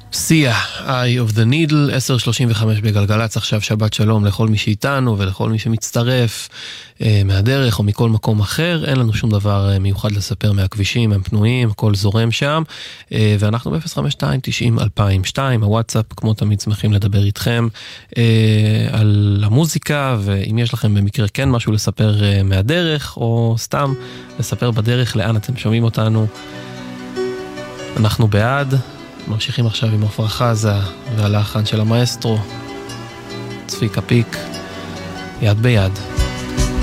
סיה, Eye of the Needle, 10:35 בגלגלץ, עכשיו שבת שלום לכל מי שאיתנו ולכל מי שמצטרף מהדרך או מכל מקום אחר. אין לנו שום דבר מיוחד לספר מהכבישים, הם פנויים, הכל זורם שם, ואנחנו ב-052-90-2002, הוואטסאפ, כמו תמיד שמחים לדבר איתכם על המוזיקה, ואם יש לכם במקרה כן משהו לספר מהדרך, או סתם לספר בדרך לאן אתם שומעים אותנו, אנחנו בעד. ממשיכים עכשיו עם עפרה חזה והלחן של המאסטרו צביקה פיק, יד ביד.